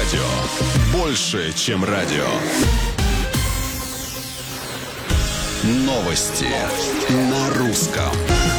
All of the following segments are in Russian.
радио. Больше, чем радио. Новости на русском.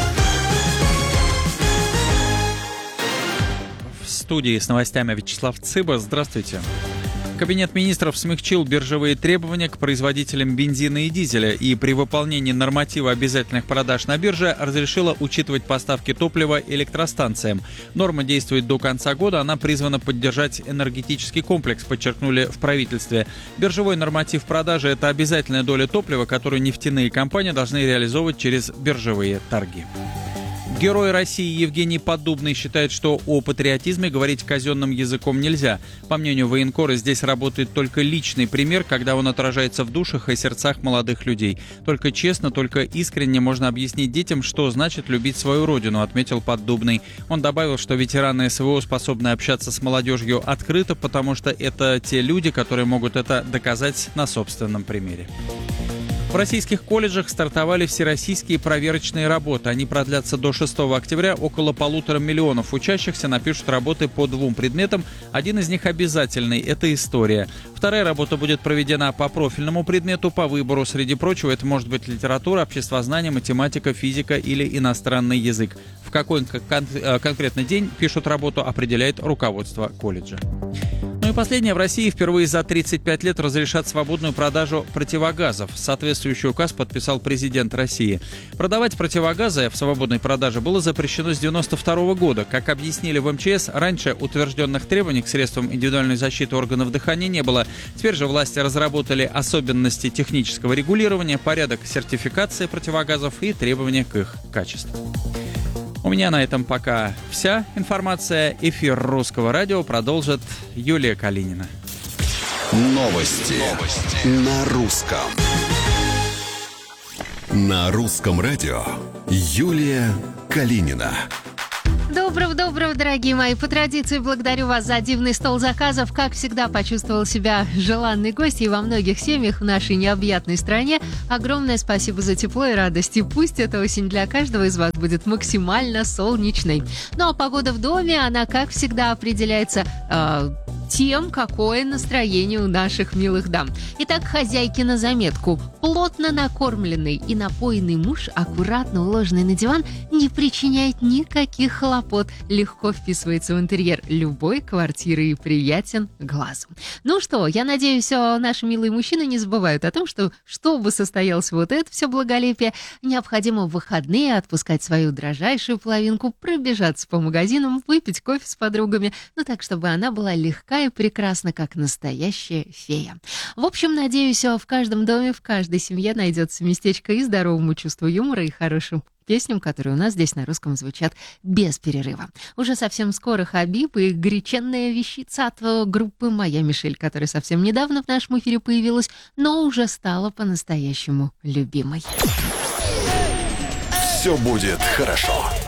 В студии с новостями Вячеслав Цыба. Здравствуйте. Кабинет министров смягчил биржевые требования к производителям бензина и дизеля и при выполнении норматива обязательных продаж на бирже разрешила учитывать поставки топлива электростанциям. Норма действует до конца года, она призвана поддержать энергетический комплекс, подчеркнули в правительстве. Биржевой норматив продажи – это обязательная доля топлива, которую нефтяные компании должны реализовывать через биржевые торги. Герой России Евгений Поддубный считает, что о патриотизме говорить казенным языком нельзя. По мнению военкора, здесь работает только личный пример, когда он отражается в душах и сердцах молодых людей. Только честно, только искренне можно объяснить детям, что значит любить свою родину, отметил Поддубный. Он добавил, что ветераны СВО способны общаться с молодежью открыто, потому что это те люди, которые могут это доказать на собственном примере. В российских колледжах стартовали всероссийские проверочные работы. Они продлятся до 6 октября. Около 1,5 миллиона учащихся напишут работы по 2 предметам. Один из них обязательный – это история. Вторая работа будет проведена по профильному предмету по выбору. Среди прочего, это может быть литература, обществознание, математика, физика или иностранный язык. В какой конкретный день пишут работу, определяет руководство колледжа. Ну и последнее. В России впервые за 35 лет разрешат свободную продажу противогазов. Соответствующий указ подписал президент России. Продавать противогазы в свободной продаже было запрещено с 1992 года. Как объяснили в МЧС, раньше утвержденных требований к средствам индивидуальной защиты органов дыхания не было. Теперь же власти разработали особенности технического регулирования, порядок сертификации противогазов и требования к их качеству. У меня на этом пока вся информация. Эфир Русского радио продолжит Юлия Калинина. Новости на русском. На русском радио Юлия Калинина. Доброго, дорогие мои. По традиции благодарю вас за дивный стол заказов. Как всегда, почувствовал себя желанной гостьей во многих семьях в нашей необъятной стране. Огромное спасибо за тепло и радость. И пусть эта осень для каждого из вас будет максимально солнечной. Ну а погода в доме, она, как всегда, определяется тем, какое настроение у наших милых дам. Итак, хозяйки на заметку. Плотно накормленный и напоенный муж, аккуратно уложенный на диван, не причиняет никаких хлопот, легко вписывается в интерьер любой квартиры и приятен глазу. Ну что, я надеюсь, наши милые мужчины не забывают о том, что, чтобы состоялось вот это все благолепие, необходимо в выходные отпускать свою дрожайшую половинку, пробежаться по магазинам, выпить кофе с подругами, ну так, чтобы она была легка и прекрасна, как настоящая фея. В общем, надеюсь, в каждом доме, в каждой семье найдется местечко и здоровому чувству юмора, и хорошим песням, которые у нас здесь на русском звучат без перерыва. Уже совсем скоро Хабиб и горяченная вещица от группы «Моя Мишель», которая совсем недавно в нашем эфире появилась, но уже стала по-настоящему любимой. Все будет хорошо.